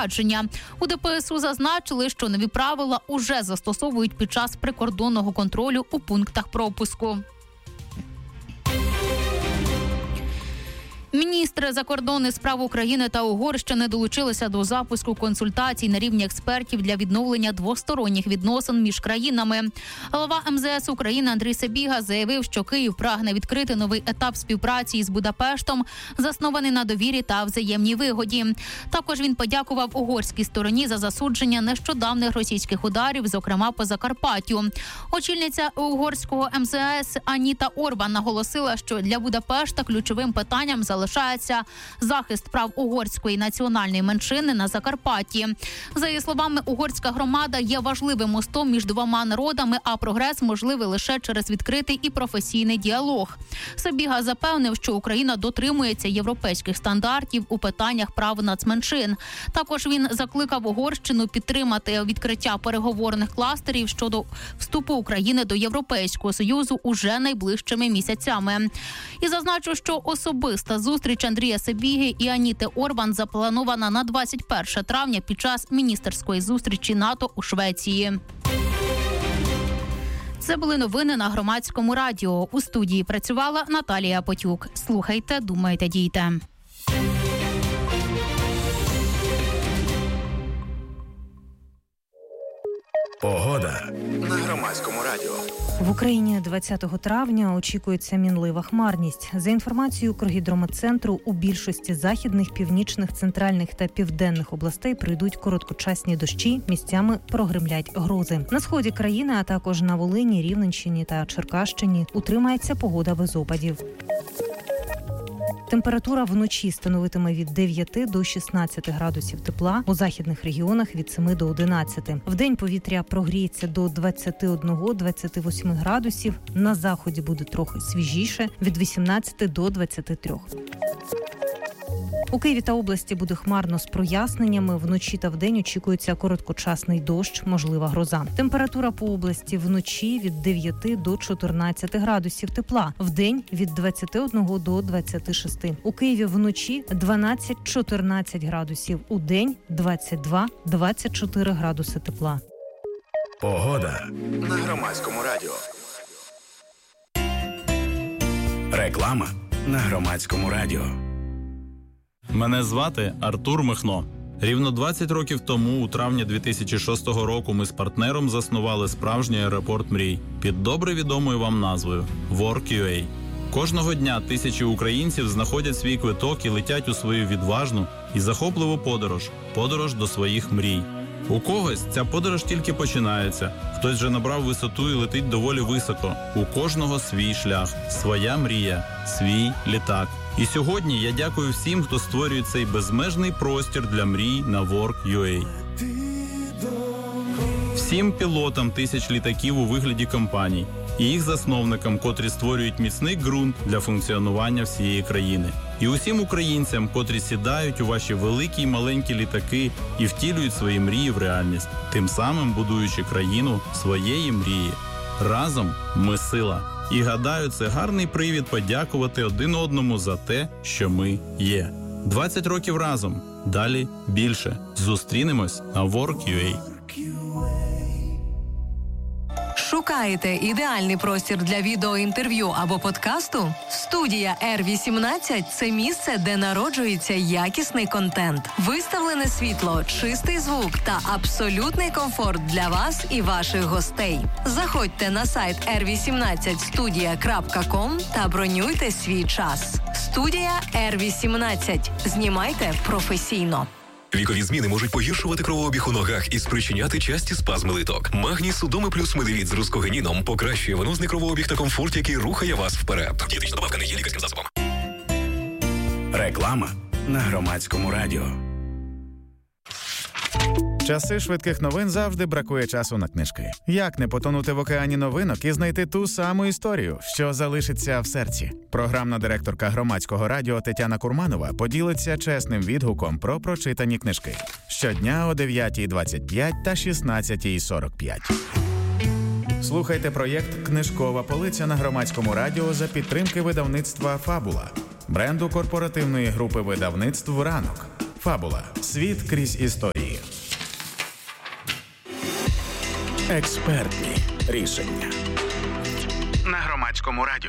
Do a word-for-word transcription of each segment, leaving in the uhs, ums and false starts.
розпорядження. У ДПСУ зазначили, що нові правила уже застосовують під час прикордонного контролю у пунктах пропуску. Міністри закордонних справ України та Угорщини долучилися до запуску консультацій на рівні експертів для відновлення двосторонніх відносин між країнами. Голова ем зе ес України Андрій Сабіга заявив, що Київ прагне відкрити новий етап співпраці із Будапештом, заснований на довірі та взаємній вигоді. Також він подякував угорській стороні за засудження нещодавних російських ударів, зокрема по Закарпаттю. Очільниця угорського ем зе ес Аніта Орбан наголосила, що для Будапешта ключовим питанням залишається залишається захист прав угорської національної меншини на Закарпатті. За її словами, угорська громада є важливим мостом між двома народами, а прогрес можливий лише через відкритий і професійний діалог. Сабіга запевнив, що Україна дотримується європейських стандартів у питаннях прав нацменшин. Також він закликав Угорщину підтримати відкриття переговорних кластерів щодо вступу України до Європейського Союзу уже найближчими місяцями. І зазначу, що особиста зустріч Андрія Сабіги і Аніти Орбан запланована на двадцять перше травня під час міністерської зустрічі НАТО у Швеції. Це були новини на Громадському радіо. У студії працювала Наталія Потюк. Слухайте, думайте, дійте. Погода на Громадському радіо. В Україні двадцятого травня очікується мінлива хмарність. За інформацією Укргідрометцентру, у більшості західних, північних, центральних та південних областей прийдуть короткочасні дощі, місцями прогримлять грози. На сході країни, а також на Волині, Рівненщині та Черкащині утримається погода без опадів. Температура вночі становитиме від дев'яти до шістнадцяти градусів тепла, у західних регіонах від семи до одинадцяти. Вдень повітря прогріється до двадцяти одного - двадцяти восьми градусів, на заході буде трохи свіжіше – від вісімнадцяти до двадцяти трьох. У Києві та області буде хмарно з проясненнями. Вночі та вдень очікується короткочасний дощ, можлива гроза. Температура по області вночі від дев'яти до чотирнадцяти градусів тепла. Вдень від двадцяти одного до двадцяти шести. У Києві вночі дванадцять - чотирнадцять градусів. У день двадцять два - двадцять чотири градуси тепла. Погода на Громадському радіо. Реклама на Громадському радіо. Мене звати Артур Михно. Рівно двадцять років тому, у травні дві тисячі шостого року, ми з партнером заснували справжній аеропорт мрій під добре відомою вам назвою «Work.ua». Кожного дня тисячі українців знаходять свій квиток і летять у свою відважну і захопливу подорож – подорож до своїх мрій. У когось ця подорож тільки починається, хтось вже набрав висоту і летить доволі високо. У кожного свій шлях, своя мрія, свій літак. І сьогодні я дякую всім, хто створює цей безмежний простір для мрій на Work.ua. Всім пілотам тисяч літаків у вигляді компаній і їх засновникам, котрі створюють міцний ґрунт для функціонування всієї країни. І усім українцям, котрі сідають у ваші великі й маленькі літаки і втілюють свої мрії в реальність, тим самим будуючи країну своєї мрії. Разом ми сила. І гадаю, це гарний привід подякувати один одному за те, що ми є. двадцять років разом. Далі більше. Зустрінемось на Work.ua. Шукаєте ідеальний простір для відеоінтерв'ю або подкасту? Студія Р вісімнадцять – це місце, де народжується якісний контент. Виставлене світло, чистий звук та абсолютний комфорт для вас і ваших гостей. Заходьте на сайт ер вісімнадцять студія крапка ком та бронюйте свій час. Студія Р вісімнадцять. Знімайте професійно. Вікові зміни можуть погіршувати кровообіг у ногах і спричиняти часті спазми литок. Магній Судоми плюс Медевіт з рускогеніном покращує венозний кровообіг та комфорт, який рухає вас вперед. Дієтична добавка не є лікарським засобом. Реклама на Громадському радіо. Часи швидких новин завжди бракує часу на книжки. Як не потонути в океані новинок і знайти ту саму історію, що залишиться в серці? Програмна директорка Громадського радіо Тетяна Курманова поділиться чесним відгуком про прочитані книжки. Щодня о дев'ятій двадцять п'ять та шістнадцятій сорок п'ять. Слухайте проєкт «Книжкова полиця» на Громадському радіо за підтримки видавництва «Фабула», бренду корпоративної групи видавництв «Ранок». «Фабула. Світ крізь історію». Експертні рішення на Громадському радіо.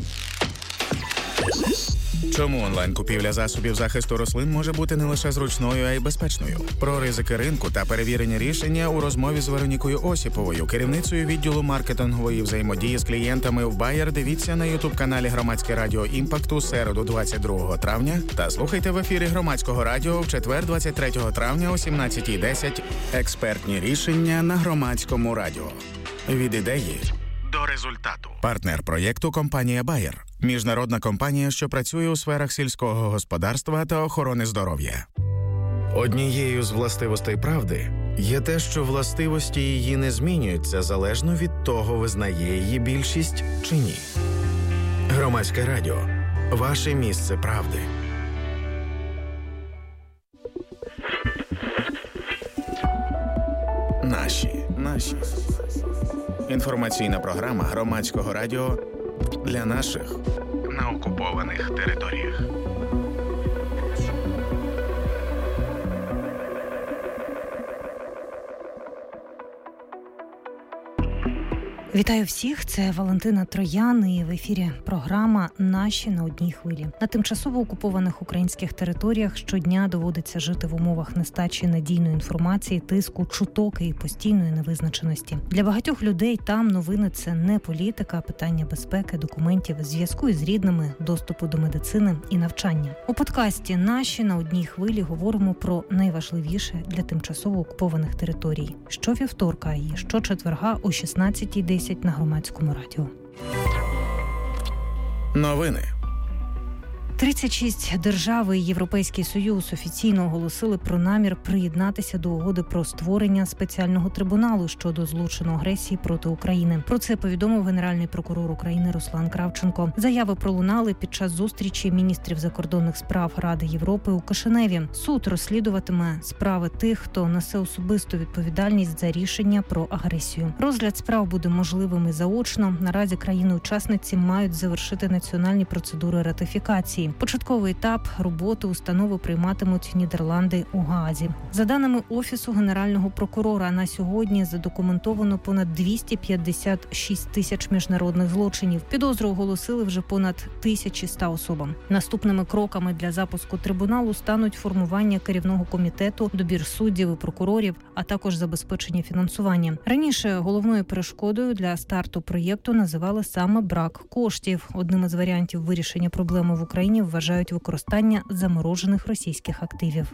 Чому онлайн-купівля засобів захисту рослин може бути не лише зручною, а й безпечною? Про ризики ринку та перевірені рішення у розмові з Веронікою Осіповою, керівницею відділу маркетингової взаємодії з клієнтами в Bayer. Дивіться на ютуб-каналі Громадське радіо Імпакт у середу двадцять другого травня та слухайте в ефірі Громадського радіо в четвер двадцять третього травня о сімнадцятій десять. Експертні рішення на Громадському радіо. Від ідеї до результату. Партнер проєкту – компанія Bayer. Міжнародна компанія, що працює у сферах сільського господарства та охорони здоров'я. Однією з властивостей правди є те, що властивості її не змінюються залежно від того, визнає її більшість чи ні. Громадське радіо. Ваше місце правди. Наші. Наші. Інформаційна програма Громадського радіо для наших на окупованих територіях. Вітаю всіх, це Валентина Троян і в ефірі програма «Наші на одній хвилі». На тимчасово окупованих українських територіях щодня доводиться жити в умовах нестачі надійної інформації, тиску, чуток і постійної невизначеності. Для багатьох людей там новини – це не політика, а питання безпеки, документів, зв'язку із рідними, доступу до медицини і навчання. У подкасті «Наші на одній хвилі» говоримо про найважливіше для тимчасово окупованих територій. Щовівторка і щочетверга о шістнадцятій десять на Громадському радіо. Новини. тридцять шість держав і Європейський Союз офіційно оголосили про намір приєднатися до угоди про створення спеціального трибуналу щодо злочину агресії проти України. Про це повідомив Генеральний прокурор України Руслан Кравченко. Заяви пролунали під час зустрічі міністрів закордонних справ Ради Європи у Кишиневі. Суд розслідуватиме справи тих, хто несе особисту відповідальність за рішення про агресію. Розгляд справ буде можливим і заочно. Наразі країни-учасниці мають завершити національні процедури ратифікації. Початковий етап роботи установи прийматимуть Нідерланди у Гаазі. За даними Офісу Генерального прокурора, на сьогодні задокументовано понад двісті п'ятдесят шість тисяч міжнародних злочинів. Підозру оголосили вже понад тисячі ста особам. Наступними кроками для запуску трибуналу стануть формування керівного комітету, добір суддів і прокурорів, а також забезпечення фінансування. Раніше головною перешкодою для старту проєкту називали саме брак коштів. Одним із варіантів вирішення проблеми в Україні вважають використання заморожених російських активів.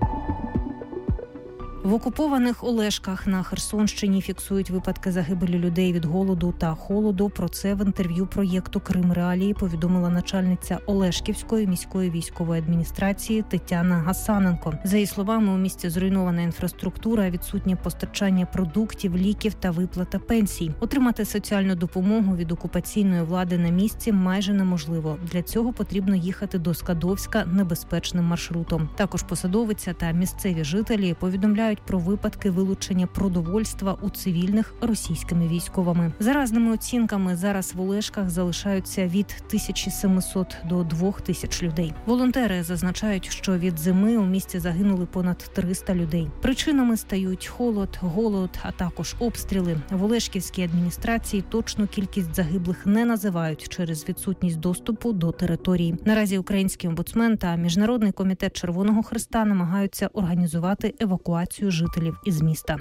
В окупованих Олешках на Херсонщині фіксують випадки загибелі людей від голоду та холоду. Про це в інтерв'ю проєкту «Крим Реалії» повідомила начальниця Олешківської міської військової адміністрації Тетяна Гасаненко. За її словами, у місті зруйнована інфраструктура, відсутнє постачання продуктів, ліків та виплата пенсій. Отримати соціальну допомогу від окупаційної влади на місці майже неможливо. Для цього потрібно їхати до Скадовська небезпечним маршрутом. Також посадовиця та місцеві жителі повідомляють про випадки вилучення продовольства у цивільних російськими військовими. За різними оцінками, зараз в Олешках залишаються від тисячі сімсот до двох тисяч людей. Волонтери зазначають, що від зими у місті загинули понад триста людей. Причинами стають холод, голод, а також обстріли. В Олешківській адміністрації точну кількість загиблих не називають через відсутність доступу до території. Наразі український омбудсмен та Міжнародний комітет Червоного Хреста намагаються організувати евакуацію жителів із міста.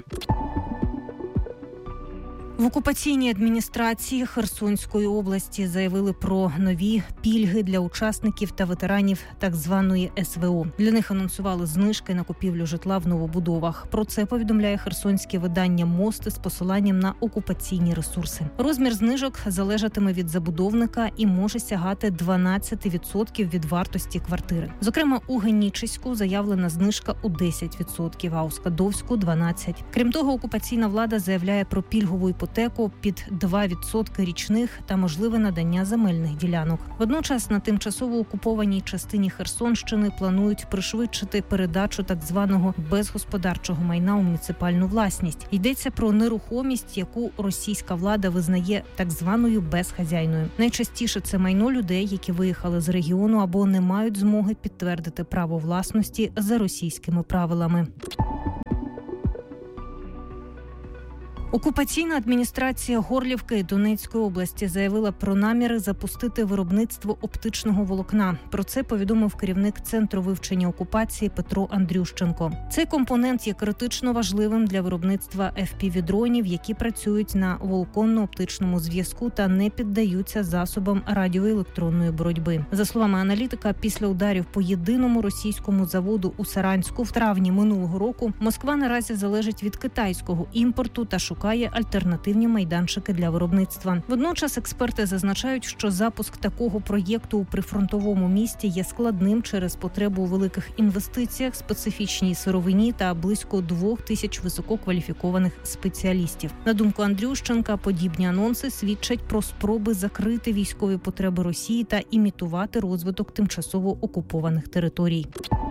В окупаційній адміністрації Херсонської області заявили про нові пільги для учасників та ветеранів так званої ес ве о. Для них анонсували знижки на купівлю житла в новобудовах. Про це повідомляє херсонське видання «Мост» з посиланням на окупаційні ресурси. Розмір знижок залежатиме від забудовника і може сягати дванадцять відсотків від вартості квартири. Зокрема, у Генічеську заявлена знижка у десять відсотків, а у Скадовську – дванадцять відсотків. Крім того, окупаційна влада заявляє про пільгову іпотеку під два відсотки річних та можливе надання земельних ділянок. Водночас на тимчасово окупованій частині Херсонщини планують пришвидшити передачу так званого безгосподарчого майна у муніципальну власність. Йдеться про нерухомість, яку російська влада визнає так званою безхазяйною. Найчастіше це майно людей, які виїхали з регіону або не мають змоги підтвердити право власності за російськими правилами. Окупаційна адміністрація Горлівки Донецької області заявила про наміри запустити виробництво оптичного волокна. Про це повідомив керівник Центру вивчення окупації Петро Андрющенко. Цей компонент є критично важливим для виробництва еф пі ві-дронів, які працюють на волоконно-оптичному зв'язку та не піддаються засобам радіоелектронної боротьби. За словами аналітика, після ударів по єдиному російському заводу у Саранську в травні минулого року Москва наразі залежить від китайського імпорту та шукає альтернативні майданчики для виробництва. Водночас експерти зазначають, що запуск такого проєкту у прифронтовому місті є складним через потребу у великих інвестиціях, специфічній сировині та близько двох тисяч висококваліфікованих спеціалістів. На думку Андрющенка, подібні анонси свідчать про спроби закрити військові потреби Росії та імітувати розвиток тимчасово окупованих територій.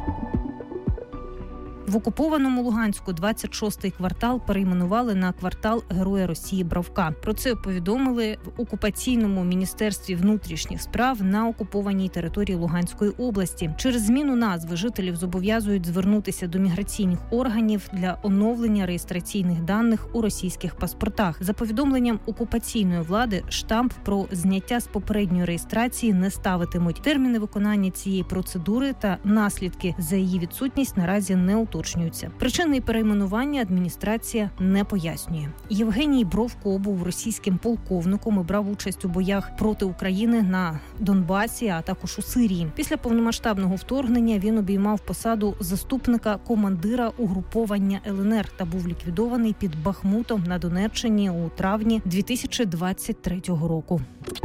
В окупованому Луганську двадцять шостий квартал перейменували на квартал Героя Росії Бровка. Про це повідомили в окупаційному міністерстві внутрішніх справ на окупованій території Луганської області. Через зміну назви жителів зобов'язують звернутися до міграційних органів для оновлення реєстраційних даних у російських паспортах. За повідомленням окупаційної влади, штамп про зняття з попередньої реєстрації не ставитимуть. Терміни виконання цієї процедури та наслідки за її відсутність наразі не уточнюються. Причини перейменування адміністрація не пояснює. Євгеній Бровко був російським полковником і брав участь у боях проти України на Донбасі, а також у Сирії. Після повномасштабного вторгнення він обіймав посаду заступника командира угруповання ел ен ер та був ліквідований під Бахмутом на Донеччині у травні дві тисячі двадцять третього року.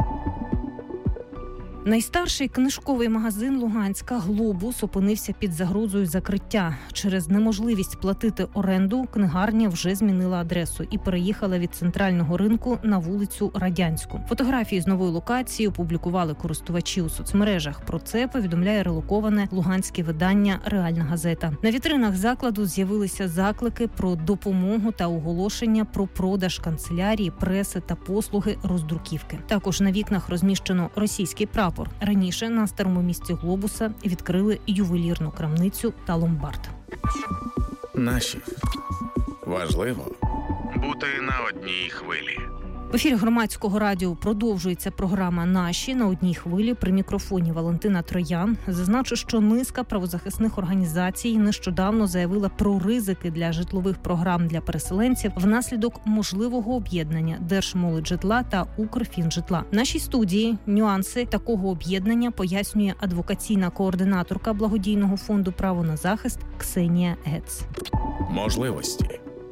Найстарший книжковий магазин Луганська «Глобус» опинився під загрозою закриття. Через неможливість платити оренду книгарня вже змінила адресу і переїхала від центрального ринку на вулицю Радянську. Фотографії з нової локації опублікували користувачі у соцмережах. Про це повідомляє релоковане луганське видання «Реальна газета». На вітринах закладу з'явилися заклики про допомогу та оголошення про продаж канцелярії, преси та послуги роздруківки. Також на вікнах розміщено російський прапор. Раніше на старому місці «Глобуса» відкрили ювелірну крамницю та ломбард. Наші. Важливо бути на одній хвилі. В ефірі Громадського радіо продовжується програма «Наші» на одній хвилі. При мікрофоні Валентина Троян. Зазначу, що низка правозахисних організацій нещодавно заявила про ризики для житлових програм для переселенців внаслідок можливого об'єднання Держмолоджитла та Укрфінжитла. В нашій студії нюанси такого об'єднання пояснює адвокаційна координаторка благодійного фонду «Право на захист» Ксенія Гец. Можливості.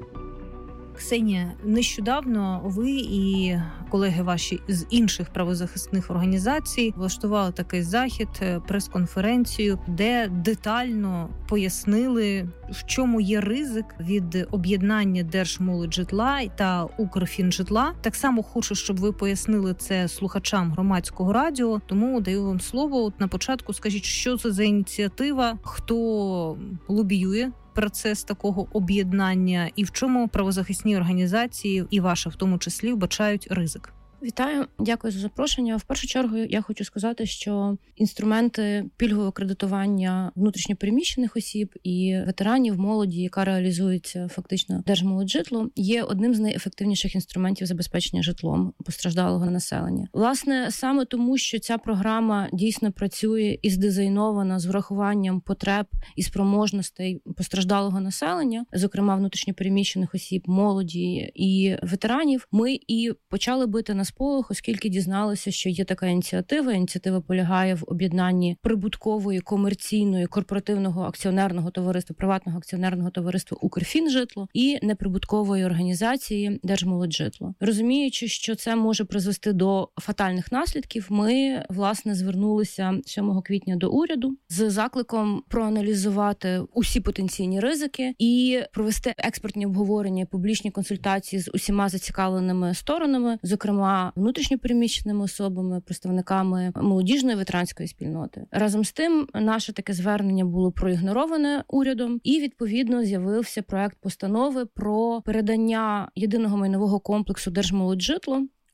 Ксенія, нещодавно ви і колеги ваші з інших правозахисних організацій влаштували такий захід, прес-конференцію, де детально пояснили, в чому є ризик від об'єднання Держмолоджитла та Укрфінжитла. Так само хочу, щоб ви пояснили це слухачам Громадського радіо, тому даю вам слово. От на початку скажіть, що це за ініціатива, хто лобіює процес такого об'єднання і в чому правозахисні організації, і ваша в тому числі, вбачають ризик? Вітаю, дякую за запрошення. В першу чергу я хочу сказати, що інструменти пільгового кредитування внутрішньопереміщених осіб і ветеранів, молоді, яка реалізується фактично Держмолоджитлом, є одним з найефективніших інструментів забезпечення житлом постраждалого населення. Власне, саме тому, що ця програма дійсно працює і здизайнована з врахуванням потреб і спроможностей постраждалого населення, зокрема внутрішньопереміщених осіб, молоді і ветеранів, ми і почали бити на сполох, оскільки дізналися, що є така ініціатива. Ініціатива полягає в об'єднанні прибуткової, комерційної, корпоративного акціонерного товариства, приватного акціонерного товариства «Укрфінжитло» і неприбуткової організації «Держмолоджитло». Розуміючи, що це може призвести до фатальних наслідків, ми, власне, звернулися сьомого квітня до уряду з закликом проаналізувати усі потенційні ризики і провести експертні обговорення, публічні консультації з усіма зацікавленими сторонами, зокрема внутрішньопереміщеними особами, представниками молодіжної ветеранської спільноти. Разом з тим, наше таке звернення було проігнороване урядом, і, відповідно, з'явився проект постанови про передання єдиного майнового комплексу Держмолоджитло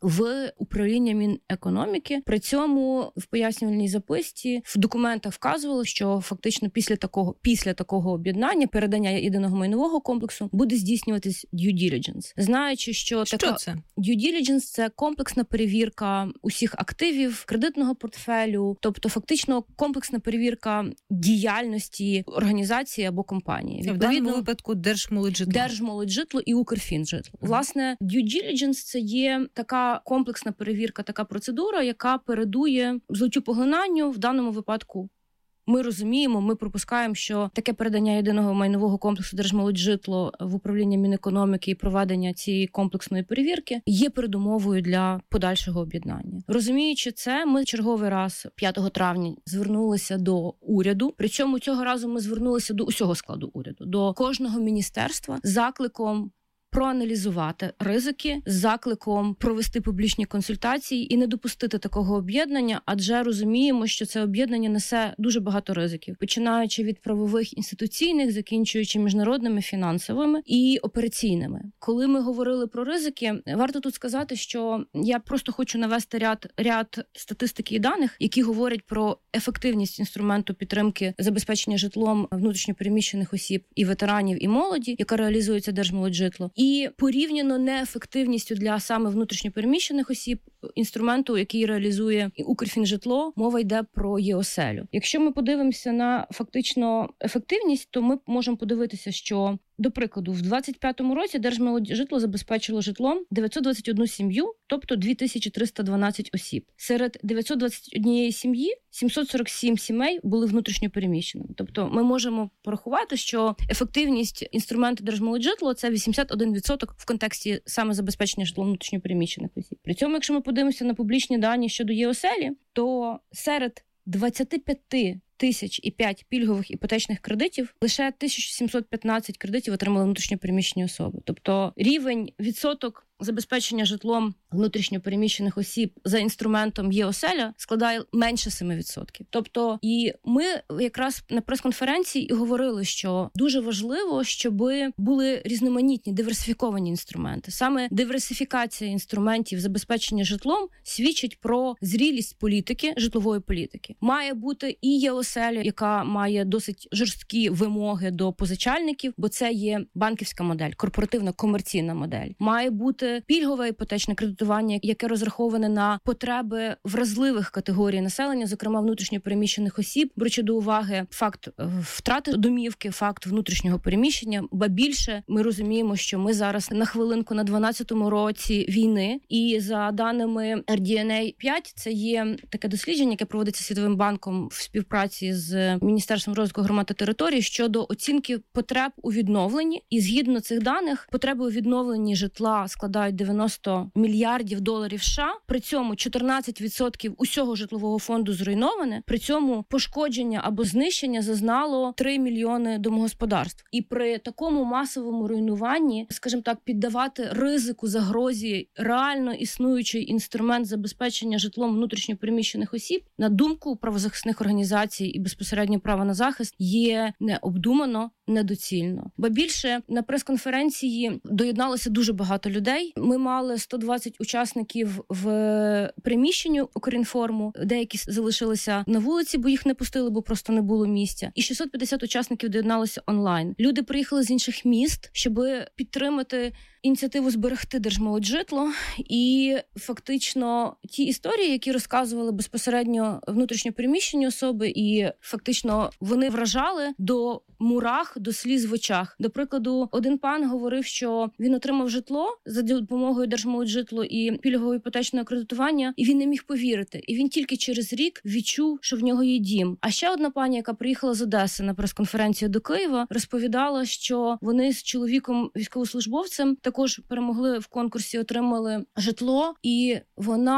в управління Мінекономіки. При цьому в пояснювальній записці в документах вказувало, що фактично після такого після такого об'єднання, передання єдиного майнового комплексу буде здійснюватись due diligence. Знаючи, що, що така це? Due diligence – це комплексна перевірка усіх активів, кредитного портфелю, тобто фактично комплексна перевірка діяльності організації або компанії. В даному випадку Держмолоджитло. Держмолоджитло і Укрфінжитло. Власне, due diligence – це є така комплексна перевірка, така процедура, яка передує злиттю поглинанню. В даному випадку ми розуміємо, ми пропускаємо, що таке передання єдиного майнового комплексу Держмолоджитло в управління Мінекономіки і проведення цієї комплексної перевірки є передумовою для подальшого об'єднання. Розуміючи це, ми черговий раз п'ятого травня звернулися до уряду. Причому цього разу ми звернулися до усього складу уряду, до кожного міністерства з закликом проаналізувати ризики, з закликом провести публічні консультації і не допустити такого об'єднання, адже розуміємо, що це об'єднання несе дуже багато ризиків, починаючи від правових, інституційних, закінчуючи міжнародними, фінансовими і операційними. Коли ми говорили про ризики, варто тут сказати, що я просто хочу навести ряд, ряд статистики і даних, які говорять про ефективність інструменту підтримки забезпечення житлом внутрішньо переміщених осіб і ветеранів, і молоді, яка реалізується Держмолоджитло. І порівняно неефективністю для саме внутрішньопереміщених осіб інструменту, який реалізує Укрфінжитло, мова йде про ЄОСЕЛю. Якщо ми подивимося на фактично ефективність, то ми можемо подивитися, що, до прикладу, в двадцять п'ятому році Держмолоджитло забезпечило житлом дев'ятсот двадцять одну сім'ю, тобто дві тисячі триста дванадцять осіб. Серед дев'ятсот двадцять однієї сім'ї сімсот сорок сім сімей були внутрішньо переміщеними. Тобто ми можемо порахувати, що ефективність інструменту Держмолоджитло – це вісімдесят один відсоток в контексті саме забезпечення житлом внутрішньо переміщених осіб. При цьому, якщо ми подивимося на публічні дані щодо ЄОСЕЛі, то серед двадцять п'ять тисяч і п'ять пільгових іпотечних кредитів лише тисяча сімсот п'ятнадцять кредитів отримали внутрішньо переміщені особи. Тобто рівень, відсоток забезпечення житлом внутрішньо переміщених осіб за інструментом ЄОСЕЛя складає менше сім відсотків. Тобто, і ми якраз на прес-конференції і говорили, що дуже важливо, щоб були різноманітні, диверсифіковані інструменти. Саме диверсифікація інструментів забезпечення житлом свідчить про зрілість політики, житлової політики. Має бути і ЄОСЕЛ, яка має досить жорсткі вимоги до позичальників, бо це є банківська модель, корпоративна комерційна модель. Має бути пільгове іпотечне кредитування, яке розраховане на потреби вразливих категорій населення, зокрема внутрішньо переміщених осіб, беручи до уваги факт втрати домівки, факт внутрішнього переміщення. Ба більше, ми розуміємо, що ми зараз на хвилинку на дванадцятому році війни, і за даними ар ді ен ей п'ять, це є таке дослідження, яке проводиться Світовим банком в співпраці з Міністерством розвитку громад та територій щодо оцінки потреб у відновленні. І згідно цих даних, потреби у відновленні житла складають дев'яносто мільярдів доларів США, при цьому чотирнадцять відсотків усього житлового фонду зруйноване, при цьому пошкодження або знищення зазнало три мільйони домогосподарств. І при такому масовому руйнуванні, скажімо так, піддавати ризику, загрозі реально існуючий інструмент забезпечення житлом внутрішньо переміщених осіб, на думку правозахисних організацій і безпосередньо права на захист, є необдумано, недоцільно. Ба більше, на прес-конференції доєдналося дуже багато людей. Ми мали сто двадцять учасників в приміщенні Укрінформу, деякі залишилися на вулиці, бо їх не пустили, бо просто не було місця. І шістсот п'ятдесят учасників доєдналося онлайн. Люди приїхали з інших міст, щоб підтримати ініціативу зберегти Держмолоджитло, і фактично ті історії, які розказували безпосередньо внутрішньо переміщені особи, і фактично вони вражали до мурах, до сліз в очах. До прикладу, один пан говорив, що він отримав житло за допомогою Держмолоджитло і пільгового іпотечного кредитування, і він не міг повірити. І він тільки через рік відчув, що в нього є дім. А ще одна пані, яка приїхала з Одеси на прес-конференцію до Києва, розповідала, що вони з чоловіком, військовослужбовцем, також перемогли в конкурсі, отримали житло, і вона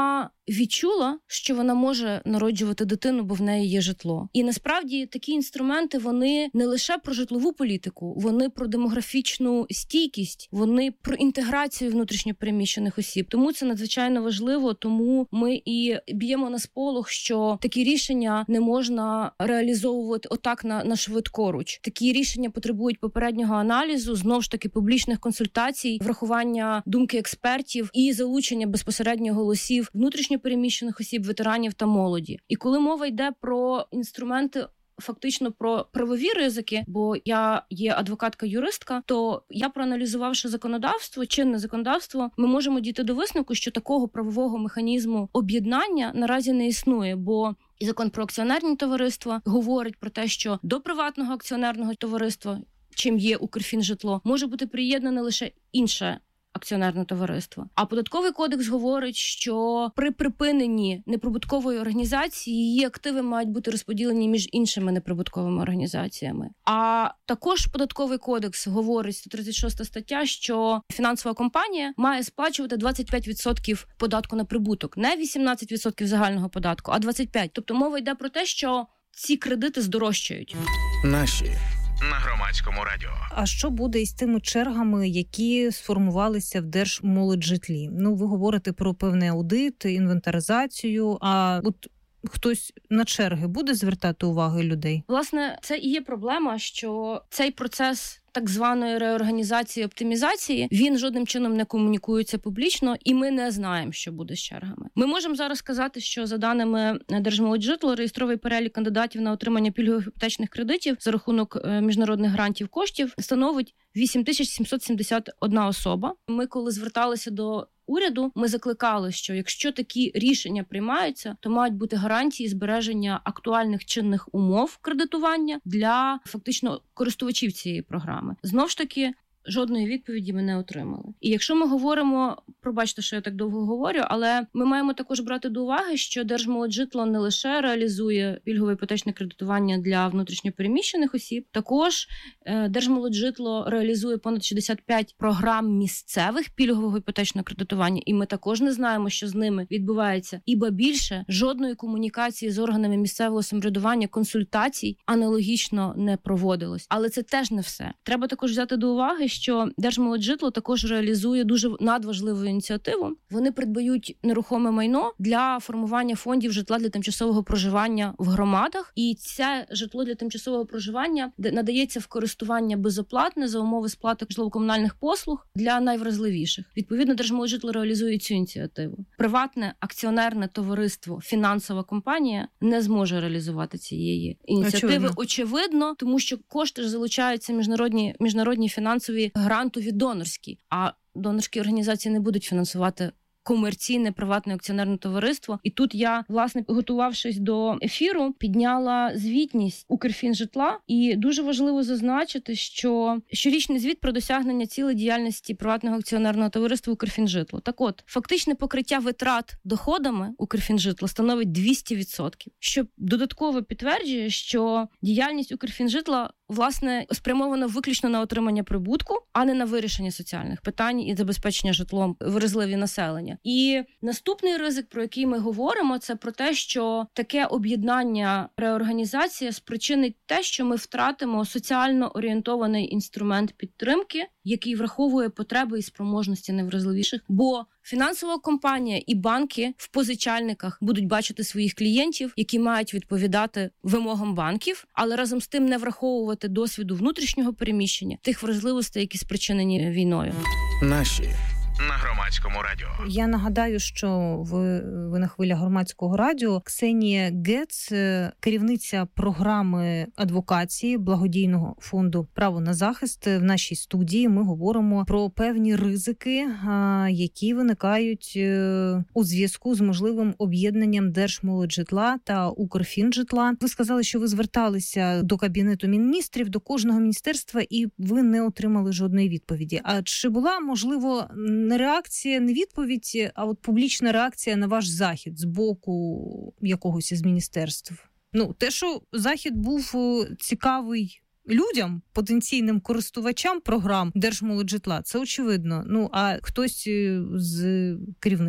відчула, що вона може народжувати дитину, бо в неї є житло. І насправді такі інструменти, вони не лише про житлову політику, вони про демографічну стійкість, вони про інтеграцію внутрішньопереміщених осіб. Тому це надзвичайно важливо, тому ми і б'ємо на сполох, що такі рішення не можна реалізовувати отак на, на швидкоруч. Такі рішення потребують попереднього аналізу, знов ж таки публічних консультацій, врахування думки експертів і залучення безпосередньо голосів внутрішньопереміщених осіб, ветеранів та молоді. І коли мова йде про інструменти, фактично про правові ризики, бо я є адвокатка-юристка, то я, проаналізувавши законодавство, чинне законодавство, ми можемо дійти до висновку, що такого правового механізму об'єднання наразі не існує, бо і закон про акціонерні товариства говорить про те, що до приватного акціонерного товариства, чим є Укрфінжитло, може бути приєднане лише інше акціонерне товариство. А податковий кодекс говорить, що при припиненні неприбуткової організації її активи мають бути розподілені між іншими неприбутковими організаціями. А також податковий кодекс говорить, сто тридцять шоста стаття, що фінансова компанія має сплачувати двадцять п'ять відсотків податку на прибуток. Не вісімнадцять відсотків загального податку, а двадцять п'ять відсотків. Тобто мова йде про те, що ці кредити здорожчають. Наші на Громадському радіо. А що буде із тими чергами, які сформувалися в Держмолоджитлі? Ну, ви говорите про певний аудит, інвентаризацію, а от хтось на черги буде звертати увагу людей? Власне, це і є проблема, що цей процес так званої реорганізації, оптимізації, він жодним чином не комунікується публічно, і ми не знаємо, що буде з чергами. Ми можемо зараз сказати, що за даними Держмолоджитлу, реєстровий перелік кандидатів на отримання пільгових іпотечних кредитів за рахунок міжнародних грантів коштів становить вісім тисяч сімсот сімдесят одна особа. Ми, коли зверталися до уряду, ми закликали, що якщо такі рішення приймаються, то мають бути гарантії збереження актуальних чинних умов кредитування для фактично користувачів цієї програми. Знов ж таки, жодної відповіді ми не отримали. І якщо ми говоримо, пробачте, що я так довго говорю, але ми маємо також брати до уваги, що Держмолоджитло не лише реалізує пільгове іпотечне кредитування для внутрішньопереміщених осіб, також Держмолоджитло реалізує понад шістдесят п'ять програм місцевих пільгового іпотечного кредитування, і ми також не знаємо, що з ними відбувається. Іба більше, жодної комунікації з органами місцевого самоврядування, консультацій аналогічно не проводилось. Але це теж не все. Треба також взяти до уваги, що Держмолоджитло також реалізує дуже надважливу ініціативу. Вони придбають нерухоме майно для формування фондів житла для тимчасового проживання в громадах. І це житло для тимчасового проживання надається в користування безоплатне за умови сплати житлово-комунальних послуг для найвразливіших. Відповідно, Держмолоджитло реалізує цю ініціативу. Приватне акціонерне товариство, фінансова компанія не зможе реалізувати цієї ініціативи. Очевидно, Очевидно тому що кошти ж залучаються міжнародні, міжнародні фінансові грантові донорські, а донорські організації не будуть фінансувати комерційне приватне акціонерне товариство. І тут я, власне, готувавшись до ефіру, підняла звітність Укрфінжитла. І дуже важливо зазначити, що щорічний звіт про досягнення цілей діяльності приватного акціонерного товариства Укрфінжитло. Так от, фактичне покриття витрат доходами Укрфінжитла становить двісті відсотків, що додатково підтверджує, що діяльність Укрфінжитла власне спрямована виключно на отримання прибутку, а не на вирішення соціальних питань і забезпечення житлом вразливі населення. І наступний ризик, про який ми говоримо, це про те, що таке об'єднання, реорганізація спричинить те, що ми втратимо соціально орієнтований інструмент підтримки, який враховує потреби і спроможності найвразливіших, бо фінансова компанія і банки в позичальниках будуть бачити своїх клієнтів, які мають відповідати вимогам банків, але разом з тим не враховувати досвіду внутрішнього переміщення, тих вразливостей, які спричинені війною. Наші на Громадському радіо. Я нагадаю, що ви, ви на хвилях Громадського радіо. Ксенія Гец, керівниця програми адвокації благодійного фонду «Право на захист». В нашій студії ми говоримо про певні ризики, які виникають у зв'язку з можливим об'єднанням Держмолоджитла та Укрфінжитла. Ви сказали, що ви зверталися до Кабінету міністрів, до кожного міністерства, і ви не отримали жодної відповіді. А чи була, можливо, не реакція, не відповідь, а от публічна реакція на ваш захід з боку якогось із міністерств? Ну, те, що захід був цікавий людям, потенційним користувачам програм Держмолоджитла, це очевидно. Ну, а хтось з керівництва?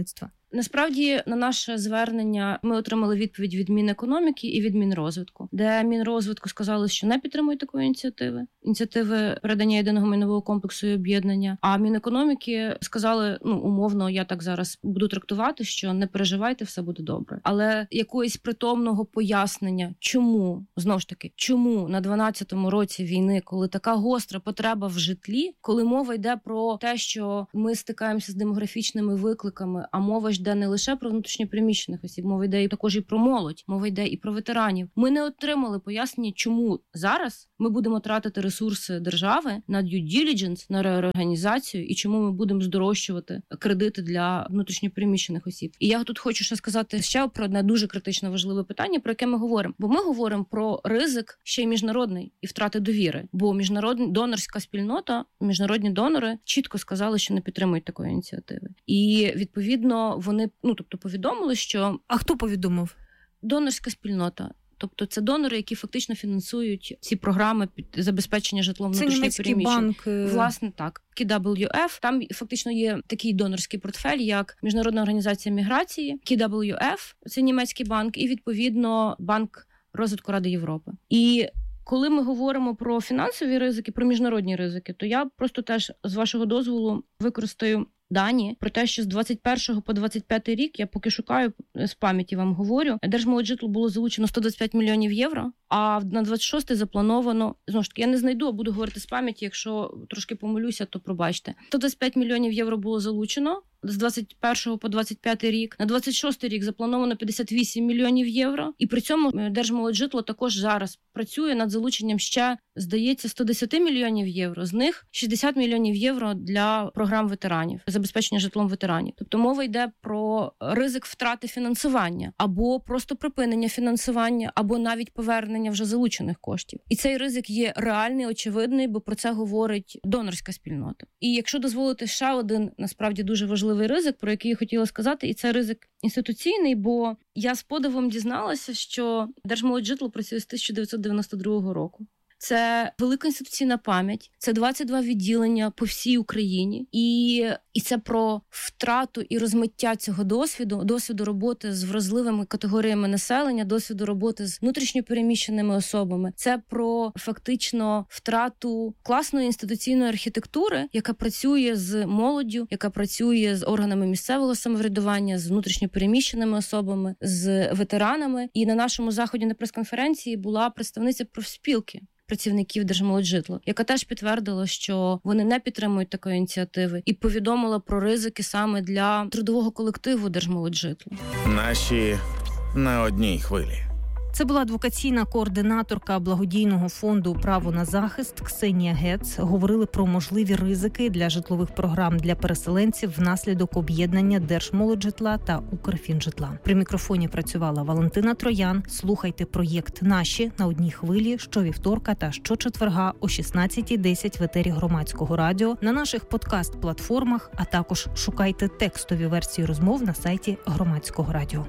Насправді, на наше звернення ми отримали відповідь від Мінекономіки і від Мінрозвитку, де Мінрозвитку сказали, що не підтримують такої ініціативи, ініціативи передання єдиного майнового комплексу і об'єднання. А Мінекономіки сказали, ну, умовно, я так зараз буду трактувати, що не переживайте, все буде добре. Але якоїсь притомного пояснення, чому, знову ж таки, чому на дванадцятому році війни, коли така гостра потреба в житлі, коли мова йде про те, що ми стикаємося з демографічними викликами, а мова йде не лише про внутрішньопереміщених осіб, мова йде і також і про молодь, мова йде і про ветеранів. Ми не отримали пояснення, чому зараз ми будемо тратити ресурси держави на due diligence, на реорганізацію, і чому ми будемо здорожчувати кредити для внутрішньопереміщених осіб. І я тут хочу ще сказати ще про одне дуже критично важливе питання, про яке ми говоримо. Бо ми говоримо про ризик ще й міжнародний і втрати довіри. Бо міжнародна донорська спільнота, міжнародні донори чітко сказали, що не підтримують такої ініціативи. І, відповідно, вони, ну, тобто, повідомили, що... А хто повідомив? Донорська спільнота. Тобто це донори, які фактично фінансують ці програми під забезпечення житлом внутрішньо переміщених. Власне, так. кей дабл ю еф. Там фактично є такий донорський портфель, як Міжнародна організація міграції, кей дабл ю еф, це німецький банк, і, відповідно, Банк розвитку Ради Європи. І коли ми говоримо про фінансові ризики, про міжнародні ризики, то я просто теж, з вашого дозволу, використаю дані про те, що з двадцять першого по двадцять п'ятий рік, я поки шукаю, з пам'яті вам говорю, Держмолоджитлу було залучено сто двадцять п'ять мільйонів євро, а на двадцять шостий заплановано, знову ж таки, я не знайду, а буду говорити з пам'яті, якщо трошки помилюся, то пробачте. сто двадцять п'ять мільйонів євро було залучено з двадцять першого по двадцять п'ятий рік. На двадцять шостий рік заплановано п'ятдесят вісім мільйонів євро. І при цьому Держмолоджитло також зараз працює над залученням ще, здається, сто десять мільйонів євро. З них шістдесят мільйонів євро для програм ветеранів, забезпечення житлом ветеранів. Тобто мова йде про ризик втрати фінансування, або просто припинення фінансування, або навіть повернення вже залучених коштів. І цей ризик є реальний, очевидний, бо про це говорить донорська спільнота. І якщо дозволити ще один, насправді, дуже важливий ризик, про який я хотіла сказати, і це ризик інституційний, бо я з подивом дізналася, що Держмолоджитло працює з тисяча дев'ятсот дев'яносто другого року. Це велика інституційна пам'ять, це двадцять два відділення по всій Україні. І, і це про втрату і розмиття цього досвіду, досвіду роботи з вразливими категоріями населення, досвіду роботи з внутрішньопереміщеними особами. Це про фактично втрату класної інституційної архітектури, яка працює з молоддю, яка працює з органами місцевого самоврядування, з внутрішньопереміщеними особами, з ветеранами. І на нашому заході на прес-конференції була представниця профспілки працівників Держмолоджитла, яка теж підтвердила, що вони не підтримують такої ініціативи, і повідомила про ризики саме для трудового колективу Держмолоджитла. Наші на одній хвилі. Це була адвокаційна координаторка благодійного фонду «Право на захист» Ксенія Гец. Говорили про можливі ризики для житлових програм для переселенців внаслідок об'єднання Держмолоджитла та Укрфінжитла. При мікрофоні працювала Валентина Троян. Слухайте проєкт «Наші» на одній хвилі щовівторка та щочетверга о шістнадцятій десять в етері Громадського радіо, на наших подкаст-платформах, а також шукайте текстові версії розмов на сайті Громадського радіо.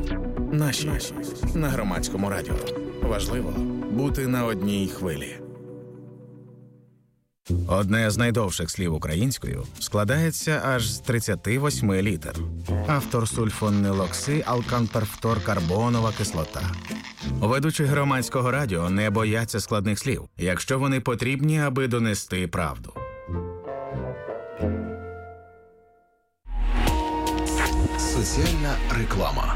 Наші на Громадському радіо. Важливо бути на одній хвилі. Одне з найдовших слів українською складається аж з тридцяти восьми літер. Автор сульфонилокси алканперфторкарбонова кислота. Ведучі Громадського радіо не бояться складних слів, якщо вони потрібні, аби донести правду. Соціальна реклама.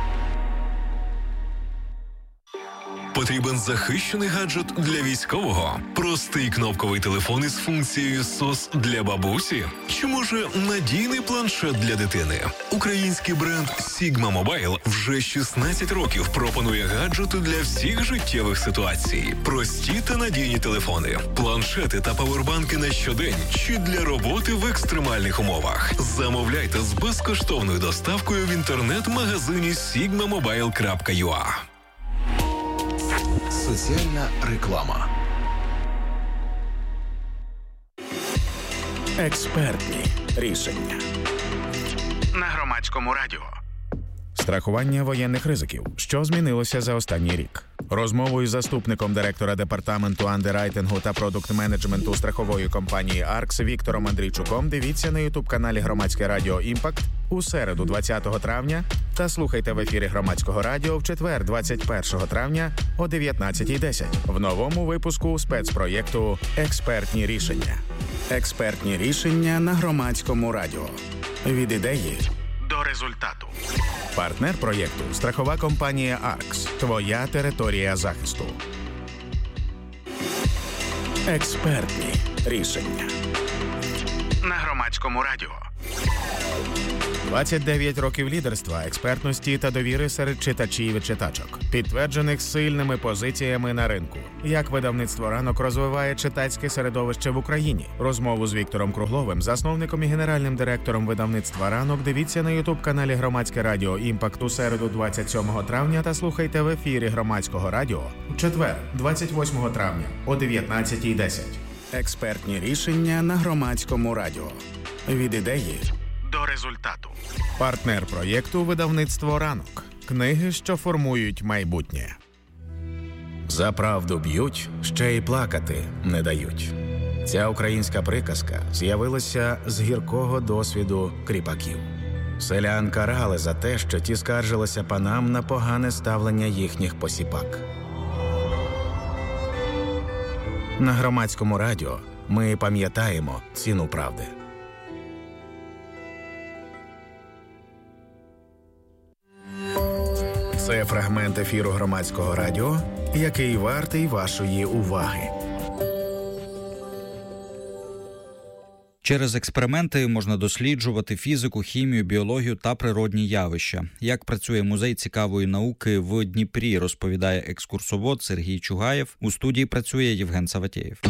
Потрібен захищений гаджет для військового? Простий кнопковий телефон із функцією сос для бабусі? Чи може надійний планшет для дитини? Український бренд Sigma Mobile вже шістнадцять років пропонує гаджети для всіх життєвих ситуацій. Прості та надійні телефони, планшети та павербанки на щодень чи для роботи в екстремальних умовах. Замовляйте з безкоштовною доставкою в інтернет-магазині сігма мобайл крапка ю а. Соціальна реклама. Експертні рішення. На Громадському радіо. Страхування воєнних ризиків. Що змінилося за останній рік? Розмову із заступником директора департаменту андеррайтингу та продукт-менеджменту страхової компанії «Аркс» Віктором Андрійчуком дивіться на ютуб-каналі Громадське радіо «Імпакт» у середу двадцятого травня та слухайте в ефірі Громадського радіо в четвер двадцять першого травня о дев'ятнадцятій десять в новому випуску спецпроєкту «Експертні рішення». Експертні рішення на Громадському радіо. Від ідеї до результату. Партнер проєкту – страхова компанія «Аркс». Твоя територія захисту. Експертні рішення. На Громадському радіо. двадцять дев'ять років лідерства, експертності та довіри серед читачів і читачок, підтверджених сильними позиціями на ринку. Як видавництво «Ранок» розвиває читацьке середовище в Україні. Розмову з Віктором Кругловим, засновником і генеральним директором видавництва «Ранок», дивіться на ютуб-каналі «Громадське радіо Імпакт» у середу двадцять сьомого травня та слухайте в ефірі Громадського радіо у четвер двадцять восьмого травня о дев'ятнадцятій десять. Експертні рішення на Громадському радіо. Від ідеї до результату. Партнер проєкту видавництво «Ранок». Книги, що формують майбутнє. За правду б'ють, ще й плакати не дають. Ця українська приказка з'явилася з гіркого досвіду кріпаків. Селян карали за те, що ті скаржилися панам на погане ставлення їхніх посіпак. На Громадському радіо ми пам'ятаємо ціну правди. Це фрагмент ефіру Громадського радіо, який вартий вашої уваги. Через експерименти можна досліджувати фізику, хімію, біологію та природні явища. Як працює музей цікавої науки в Дніпрі, розповідає екскурсовод Сергій Чугаєв. У студії працює Євген Саватєєв.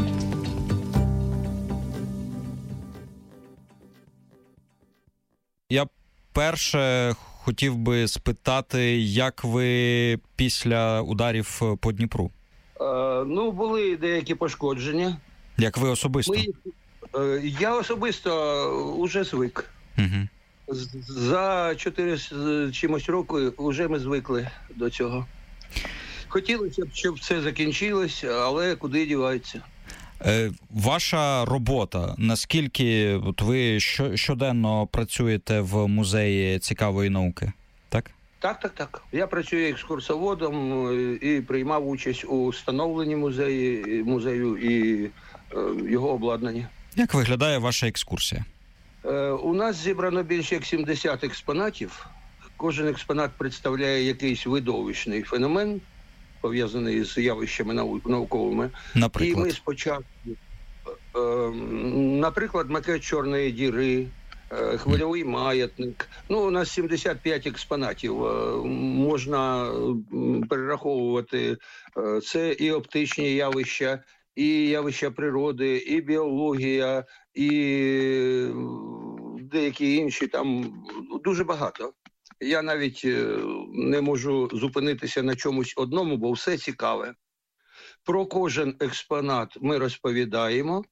Я перше хотів би спитати, як ви після ударів по Дніпру? Е, ну, були деякі пошкодження. Як ви особисто? Ми, е, я особисто вже звик. Угу. За чотири з чимось роки вже ми звикли до цього. Хотілося б, щоб все закінчилось, але куди дівається? Е, ваша робота, наскільки от ви щоденно працюєте в музеї цікавої науки, так? Так, так, так. Я працюю екскурсоводом і приймав участь у встановленні музею, музею і е, його обладнанні. Як виглядає ваша екскурсія? Е, у нас зібрано більше як сімдесят експонатів. Кожен експонат представляє якийсь видовищний феномен, пов'язаний з явищами науковими. Наприклад? І ми спочатку, е, е, наприклад, макет чорної діри, е, хвильовий маятник. Ну, у нас сімдесят п'ять експонатів. Е, можна перераховувати. Е, це і оптичні явища, і явища природи, і біологія, і деякі інші. Там дуже багато. Я навіть не можу зупинитися на чомусь одному, бо все цікаве. Про кожен експонат ми розповідаємо,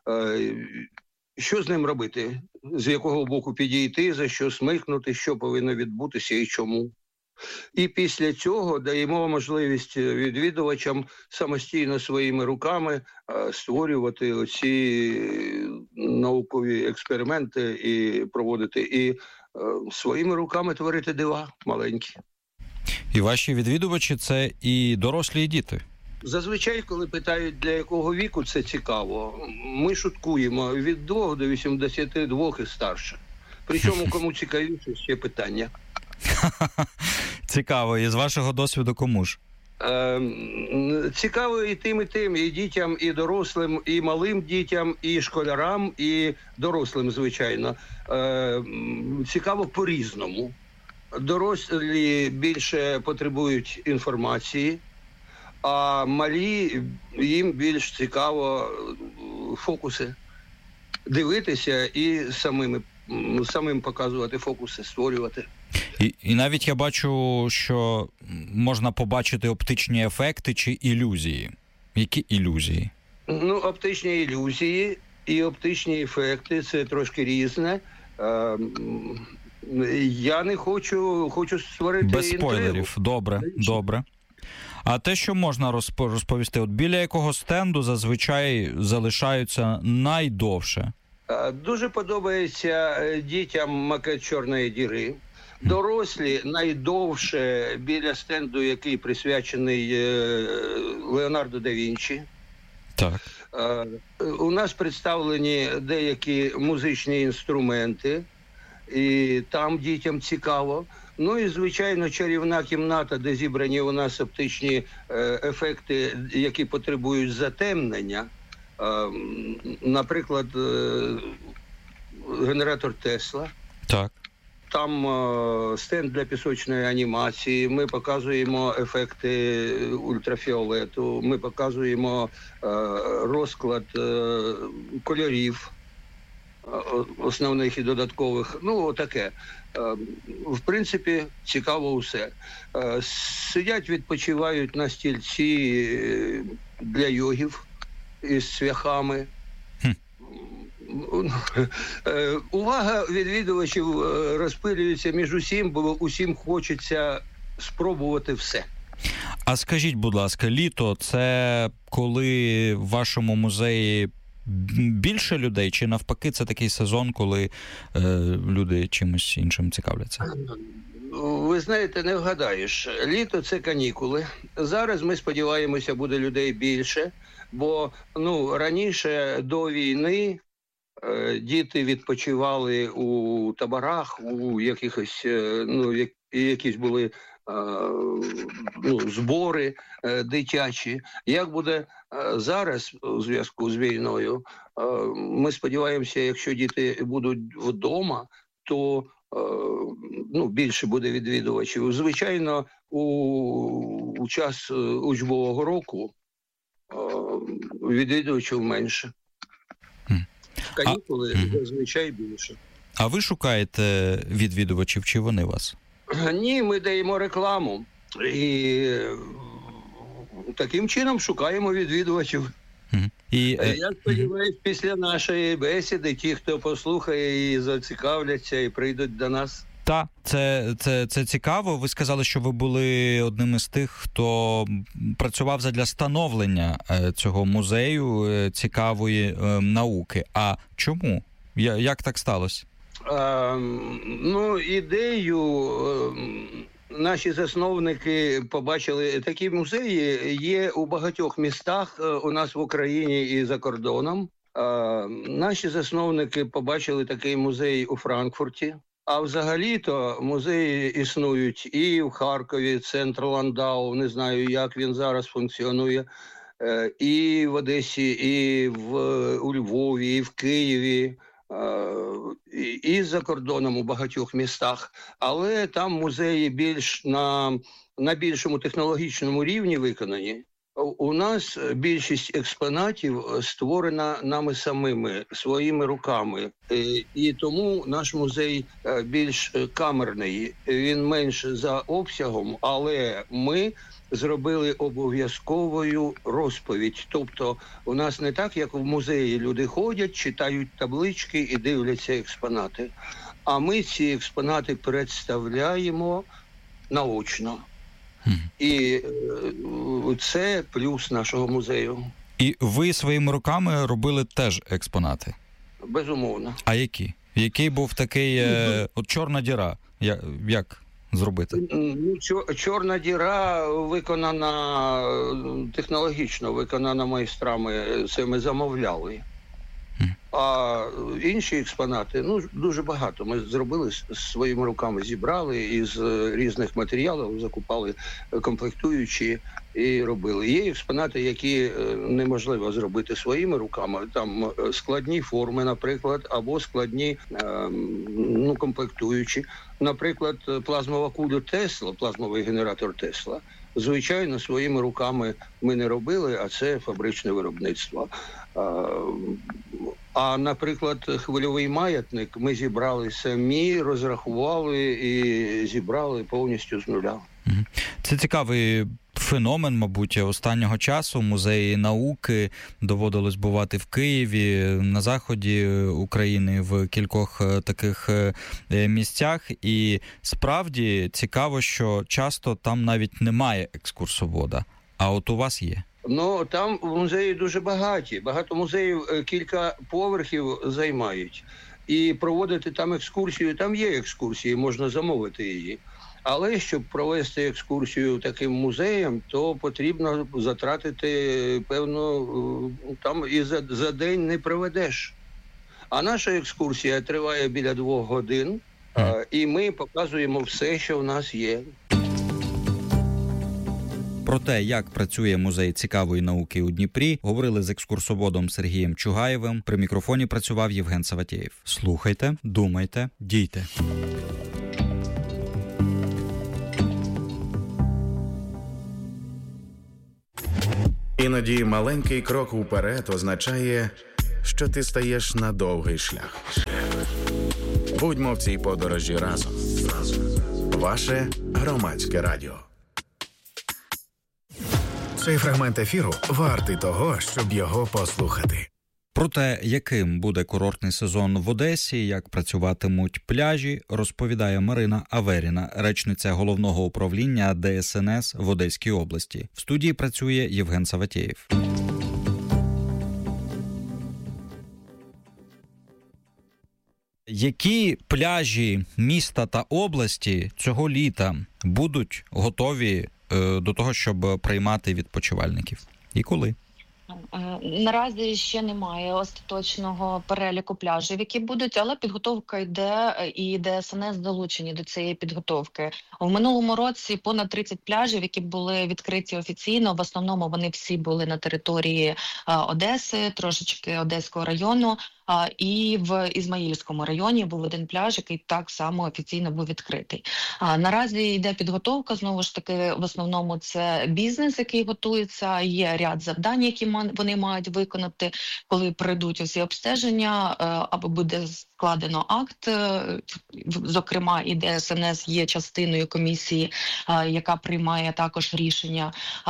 що з ним робити, з якого боку підійти, за що смикнути, що повинно відбутися і чому. І після цього даємо можливість відвідувачам самостійно своїми руками створювати оці наукові експерименти і проводити, і своїми руками творити дива маленькі. І ваші відвідувачі – це і дорослі, і діти? Зазвичай, коли питають, для якого віку це цікаво, ми шуткуємо від двох до вісімдесяти двох і старше. Причому, кому цікавіше, ще питання. Цікаво. І з вашого досвіду кому ж? Е, цікаво і тим, і тим, і дітям, і дорослим, і малим дітям, і школярам, і дорослим, звичайно. Е, цікаво по-різному. Дорослі більше потребують інформації, а малі, їм більш цікаво фокуси. Дивитися і самими, самим показувати фокуси, створювати. І, і навіть я бачу, що можна побачити оптичні ефекти чи ілюзії. Які ілюзії? Ну, оптичні ілюзії і оптичні ефекти – це трошки різне. Е, я не хочу, хочу створити без інтригу. спойлерів. Добре, добре. А те, що можна розповісти, от біля якого стенду зазвичай залишаються найдовше? Дуже подобається дітям макет «Чорної діри». Дорослі найдовше біля стенду, який присвячений Леонардо да Вінчі. Так. У нас представлені деякі музичні інструменти, і там дітям цікаво. Ну і, звичайно, чарівна кімната, де зібрані у нас оптичні ефекти, які потребують затемнення. Наприклад, генератор Тесла. Так. Там е, стенд для пісочної анімації, ми показуємо ефекти ультрафіолету, ми показуємо е, розклад е, кольорів е, основних і додаткових. Ну, таке. Е, в принципі, цікаво усе. Е, сидять, відпочивають на стільці для йогів із цвяхами. Увага відвідувачів розпилюється між усім, бо усім хочеться спробувати все. А скажіть, будь ласка, літо – це коли в вашому музеї більше людей, чи навпаки це такий сезон, коли е, люди чимось іншим цікавляться? Ви знаєте, не вгадаєш. Літо – це канікули. Зараз, ми сподіваємося, буде людей більше, бо ну, раніше до війни діти відпочивали у таборах, у якихось, ну, якісь були ну, збори дитячі. Як буде зараз у зв'язку з війною, ми сподіваємося, якщо діти будуть вдома, то ну, більше буде відвідувачів. Звичайно, у, у час учбового року відвідувачів менше. Канікули зазвичай більше. А ви шукаєте відвідувачів, чи вони вас? Ні, ми даємо рекламу. І таким чином шукаємо відвідувачів. І, Я сподіваюся, після нашої бесіди ті, хто послухає і зацікавляться, і прийдуть до нас. Так, це, це, це цікаво. Ви сказали, що ви були одним із тих, хто працював задля становлення цього музею цікавої науки. А чому? Як так сталося? А, ну, ідею наші засновники побачили. Такі музеї є у багатьох містах у нас в Україні і за кордоном. А, наші засновники побачили такий музей у Франкфурті. А взагалі-то музеї існують і в Харкові, центр Ландау, не знаю, як він зараз функціонує, і в Одесі, і в, у Львові, і в Києві, і, і за кордоном у багатьох містах. Але там музеї більш на, на більшому технологічному рівні виконані. У нас більшість експонатів створена нами самими, своїми руками. І тому наш музей більш камерний, він менше за обсягом, але ми зробили обов'язковою розповідь. Тобто у нас не так, як в музеї люди ходять, читають таблички і дивляться експонати. А ми ці експонати представляємо наочно. І це плюс нашого музею. І ви своїми руками робили теж експонати? Безумовно. А які? Який був такий е, от чорна діра? Я, як зробити? Ну, чорна діра виконана технологічно, виконана майстрами. Це ми замовляли. А інші експонати, ну, дуже багато. Ми зробили своїми руками, зібрали із різних матеріалів, закупали комплектуючі і робили. Є експонати, які неможливо зробити своїми руками. Там складні форми, наприклад, або складні, ну, комплектуючі. Наприклад, плазмова куля Тесла, плазмовий генератор Тесла. Звичайно, своїми руками ми не робили, а це фабричне виробництво. А, наприклад, хвильовий маятник ми зібрали самі, розрахували і зібрали повністю з нуля. Це цікавий феномен, мабуть, останнього часу. Музеї науки доводилось бувати в Києві, на заході України, в кількох таких місцях. І справді цікаво, що часто там навіть немає екскурсовода, а от у вас є. Ну, там музеї дуже багаті. Багато музеїв кілька поверхів займають. І проводити там екскурсію, там є екскурсії, можна замовити її. Але щоб провести екскурсію таким музеєм, то потрібно затратити певно, там і за, за день не проведеш. А наша екскурсія триває біля двох годин, а, і ми показуємо все, що в нас є. Про те, як працює музей цікавої науки у Дніпрі, говорили з екскурсоводом Сергієм Чугаєвим. При мікрофоні працював Євген Саватєєв. Слухайте, думайте, дійте. Іноді маленький крок уперед означає, що ти стаєш на довгий шлях. Будьмо в цій подорожі разом. Ваше Громадське радіо. Цей фрагмент ефіру вартий того, щоб його послухати. Про те, яким буде курортний сезон в Одесі, як працюватимуть пляжі, розповідає Марина Аверіна, речниця головного управління Де Ес Ен Ес в Одеській області. В студії працює Євген Саватєєв. Які пляжі міста та області цього літа будуть готові е, до того, щоб приймати відпочивальників? І коли? Наразі ще немає остаточного переліку пляжів, які будуть, але підготовка йде, і Де Ес Ен Ес залучені до цієї підготовки. В минулому році понад тридцять пляжів, які були відкриті офіційно, в основному вони всі були на території Одеси, трошечки Одеського району, і в Ізмаїльському районі був один пляж, який так само офіційно був відкритий. Наразі йде підготовка, знову ж таки, в основному це бізнес, який готується, є ряд завдань, які вони мають виконати, коли пройдуть усі обстеження, або буде складено акт, зокрема і Де Ес Ен Ес є частиною комісії, яка приймає також рішення.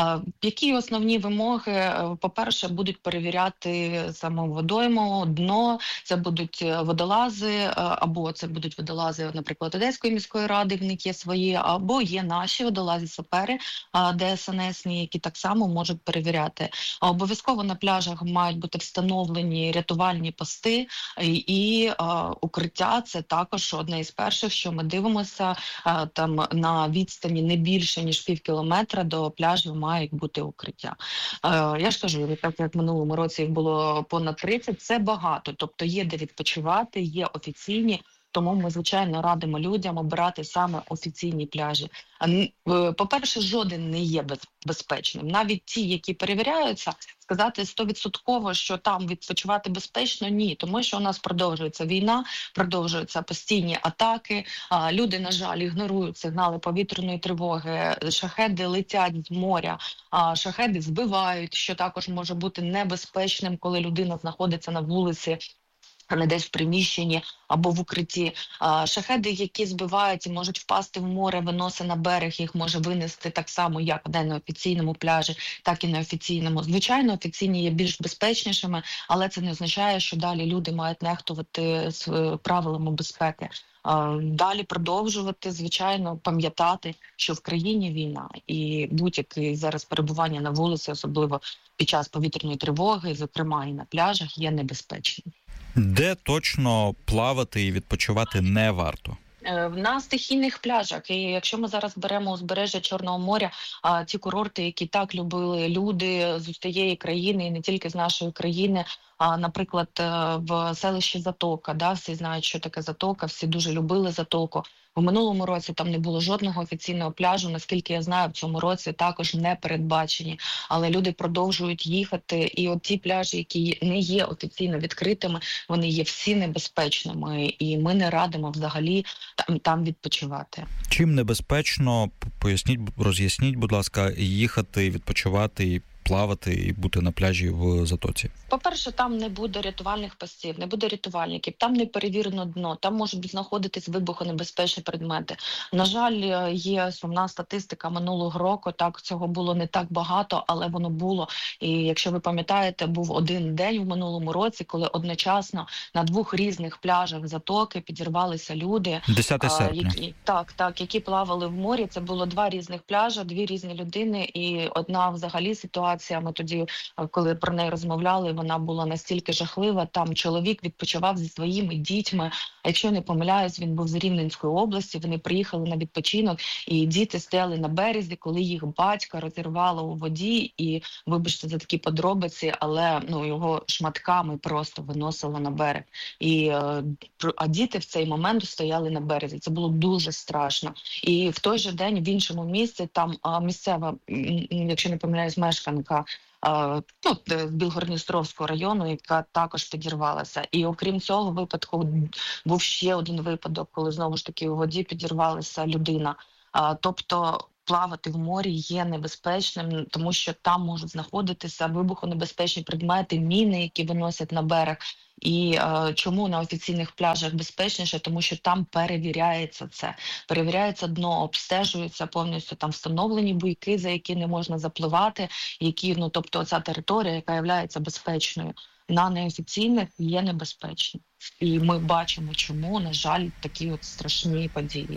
Які основні вимоги? По-перше, будуть перевіряти саму водойму, дно, це будуть водолази, або це будуть водолази, наприклад, Одеської міської ради, в них є свої, або є наші водолази-сапери Де Ес Ен Ес, які так само можуть перевіряти. Обов'язково на пляжах мають бути встановлені рятувальні пости, і, і укриття – це також одне із перших, що ми дивимося, там на відстані не більше, ніж пів кілометра до пляжів мають бути укриття. Я ж кажу, так як в минулому році їх було понад тридцять, це багато, тобто є де відпочивати, є офіційні, тому ми, звичайно, радимо людям обирати саме офіційні пляжі. По-перше, жоден не є безпечним. Навіть ті, які перевіряються, сказати сто відсотків, що там відпочивати безпечно – ні. Тому що у нас продовжується війна, продовжуються постійні атаки. Люди, на жаль, ігнорують сигнали повітряної тривоги, шахеди летять з моря, шахеди збивають, що також може бути небезпечним, коли людина знаходиться на вулиці, а не десь в приміщенні або в укритті. Шахеди, які збивають і можуть впасти в море, виносить на берег, їх може винести так само, як на неофіційному пляжі, так і неофіційному. Звичайно, офіційні є більш безпечнішими, але це не означає, що далі люди мають нехтувати з правилами безпеки. Далі продовжувати, звичайно, пам'ятати, що в країні війна, і будь-яке зараз перебування на вулиці, особливо під час повітряної тривоги, зокрема і на пляжах, є небезпечним. Де точно плавати і відпочивати не варто? На стихійних пляжах. І якщо ми зараз беремо узбережжя Чорного моря, а ті курорти, які так любили люди з усієї країни, і не тільки з нашої країни, а, наприклад, в селищі Затока, да, всі знають, що таке Затока, всі дуже любили Затоку. В минулому році там не було жодного офіційного пляжу, наскільки я знаю, в цьому році також не передбачені. Але люди продовжують їхати, і от ті пляжі, які не є офіційно відкритими, вони є всі небезпечними, і ми не радимо взагалі там, там відпочивати. Чим небезпечно, поясніть, роз'ясніть, будь ласка, їхати, відпочивати і плавати і бути на пляжі в Затоці? По-перше, там не буде рятувальних постів, не буде рятувальників, там не перевірено дно, там можуть знаходитись вибухонебезпечні предмети. На жаль, є сумна статистика минулого року, так, цього було не так багато, але воно було. І якщо ви пам'ятаєте, був один день в минулому році, коли одночасно на двох різних пляжах Затоки підірвалися люди. десяте серпня. Які, так, так, які плавали в морі. Це було два різних пляжі, дві різні людини, і одна взагалі ситуація ситуація, ми тоді, коли про неї розмовляли, вона була настільки жахлива. Там чоловік відпочивав зі своїми дітьми. А якщо не помиляюсь, він був з Рівненської області, вони приїхали на відпочинок, і діти стояли на березі, коли їх батька розірвало у воді, і, вибачте за такі подробиці, але ну його шматками просто виносило на берег. І, а діти в цей момент стояли на березі. Це було дуже страшно. І в той же день в іншому місці, там місцева, якщо не помиляюсь, мешканка, ну, з Білгород-Дністровського району, яка також підірвалася. І окрім цього випадку був ще один випадок, коли знову ж таки у воді підірвалася людина. Тобто плавати в морі є небезпечним, тому що там можуть знаходитися вибухонебезпечні предмети, міни, які виносять на берег. І е, чому на офіційних пляжах безпечніше? Тому що там перевіряється це. Перевіряється дно, обстежуються повністю, там встановлені буйки, за які не можна запливати, які, ну, тобто ця територія, яка є безпечною. На неофіційних є небезпечні. І ми бачимо, чому, на жаль, такі от страшні події.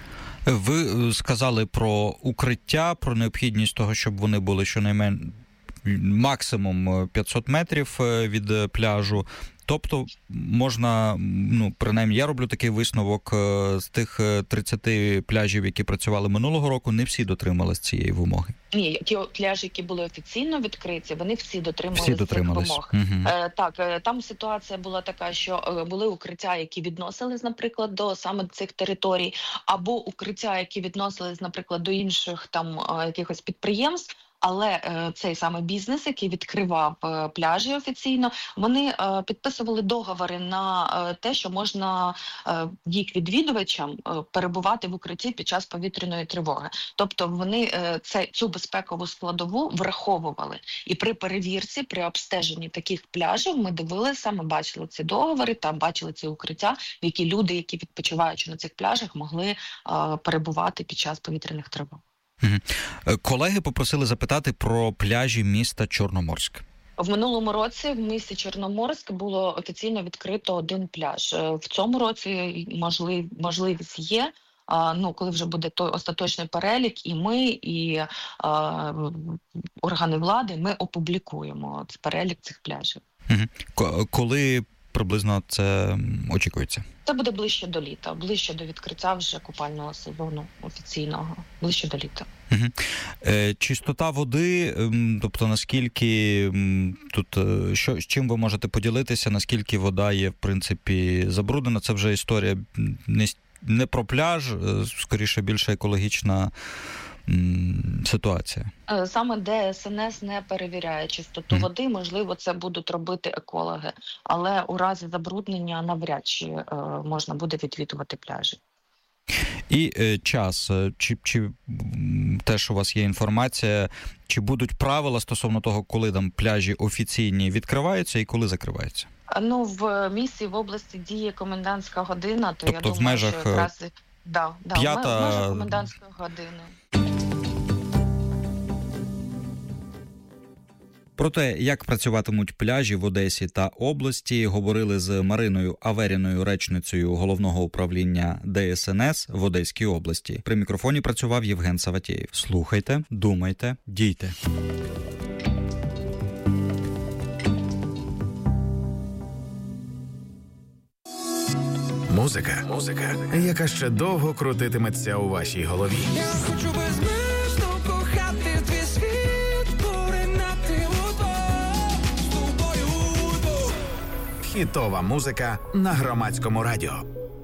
Ви сказали про укриття, про необхідність того, щоб вони були щонайменше максимум п'ятсот метрів від пляжу. Тобто можна, ну, принаймні я роблю такий висновок, з тих тридцяти пляжів, які працювали минулого року, не всі дотримались цієї вимоги. Ні, ті пляжі, які були офіційно відкриті, вони всі дотримувалися всі дотримались. цих вимог. Угу. Е, так, е, там ситуація була така, що е, були укриття, які відносились, наприклад, до саме цих територій, або укриття, які відносились, наприклад, до інших там е, якихось підприємств. Але е, цей саме бізнес, який відкривав е, пляжі офіційно, вони е, підписували договори на е, те, що можна е, їх відвідувачам е, перебувати в укритті під час повітряної тривоги. Тобто вони е, це, цю безпекову складову враховували. І при перевірці, при обстеженні таких пляжів ми дивилися, ми бачили ці договори, там бачили ці укриття, в які люди, які відпочиваючи на цих пляжах, могли е, перебувати під час повітряних тривог. Колеги попросили запитати про пляжі міста Чорноморськ. В минулому році в місті Чорноморськ було офіційно відкрито один пляж. В цьому році можлив, можливість є, а, ну, коли вже буде той остаточний перелік, і ми, і а, органи влади, ми опублікуємо перелік цих пляжів. Угу. Коли приблизно це очікується? Це буде ближче до літа, ближче до відкриття вже купального сезону офіційного, ближче до літа. Угу. Е, чистота води, тобто наскільки тут, що, з чим ви можете поділитися, наскільки вода є, в принципі, забруднена? Це вже історія не, не про пляж, скоріше більше екологічна ситуація. Саме Д С Н С не перевіряє чистоту mm. води, можливо, це будуть робити екологи, але у разі забруднення навряд чи е, можна буде відвідувати пляжі. І е, час, чи, чи теж у вас є інформація, чи будуть правила стосовно того, коли там пляжі офіційні відкриваються і коли закриваються? Ну, в місті, в області діє комендантська година, то тобто я в думаю, межах що якраз да, да, п'ята... в межах комендантської години. Про те, як працюватимуть пляжі в Одесі та області, говорили з Мариною Аверіною, речницею Головного управління Д С Н С в Одеській області. При мікрофоні працював Євген Саватєєв. Слухайте, думайте, дійте. Музика, музика, яка ще довго крутитиметься у вашій голові. Я хочу безмежно кохати твій світ, поринати у то, з тобою у то. Хітова музика на Громадському радіо.